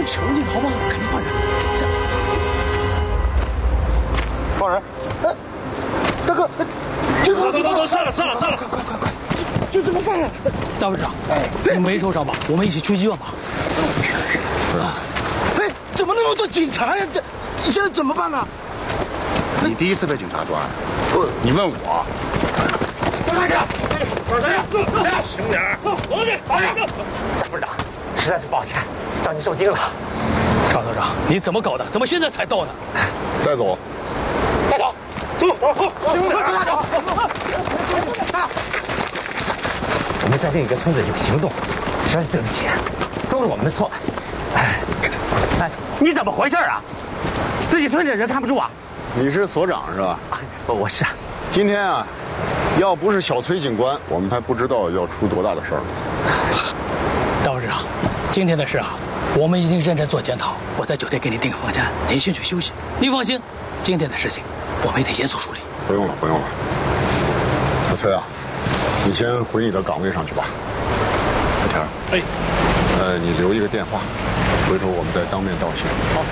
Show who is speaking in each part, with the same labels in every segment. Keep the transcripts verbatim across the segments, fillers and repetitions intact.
Speaker 1: 成绩，好不好？赶紧放人！这
Speaker 2: 放人！哎，大哥，这个……走走走，散了散了散了，快快快快！就这么放人！
Speaker 1: 大部长，你没受伤吧？我们一起去医院吧。
Speaker 2: 是是啊。哎，怎么那么多警察呀？这现在怎么办呢？
Speaker 3: 你第一次被警察抓呀？不，你问我。
Speaker 2: 快点！快点！
Speaker 3: 轻点！
Speaker 2: 走，走去！打呀！
Speaker 4: 大部长，实在是抱歉，让你受惊了。
Speaker 1: 赵科长，你怎么搞的？怎么现在才到呢？
Speaker 3: 带走。
Speaker 2: 带走。走走走！快快走！
Speaker 4: 我们在另一个村子有行动，实在是对不起，都是我们的错。哎，哎，你怎么回事啊？自己村里的人看不住啊？
Speaker 3: 你是所长是吧？
Speaker 4: 我我是啊。
Speaker 3: 今天啊，要不是小崔警官，我们还不知道要出多大的事儿。
Speaker 1: 大部长，今天的事啊，我们已经认真做检讨。我在酒店给你订个房间，您先去休息。您放心，今天的事情我们也得严肃处理。
Speaker 3: 不用了，不用了。小崔啊，你先回你的岗位上去吧。小田，
Speaker 1: 哎，
Speaker 3: 呃，你留一个电话，回头我们再当面道歉。好。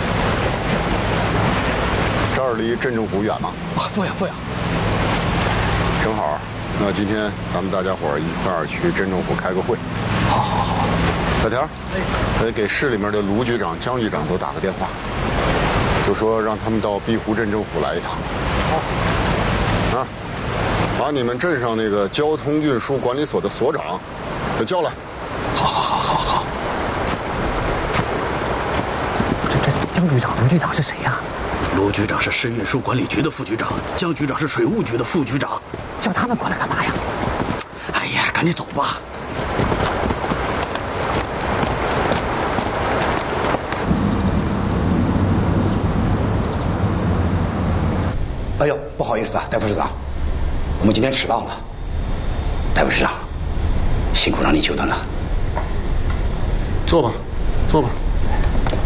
Speaker 3: 这儿离镇政府远吗？
Speaker 1: 啊，不远不远。
Speaker 3: 正好，那今天咱们大家伙儿一块儿去镇政府开个会。
Speaker 1: 好好好。
Speaker 3: 小田，哎，给市里面的卢局长、江局长都打个电话，就说让他们到碧湖镇政府来一趟。好。啊，把你们镇上那个交通运输管理所的所长给叫来。
Speaker 1: 好好好好好。
Speaker 4: 这这江局长、卢局长是谁呀？
Speaker 1: 卢局长是市运输管理局的副局长，江局长是水务局的副局长。
Speaker 4: 叫他们过来干嘛呀？
Speaker 1: 哎呀，赶紧走吧。
Speaker 5: 哎呦，不好意思啊，戴副市长，我们今天迟到了。戴副市长，辛苦让你久等了。
Speaker 3: 坐吧，坐吧。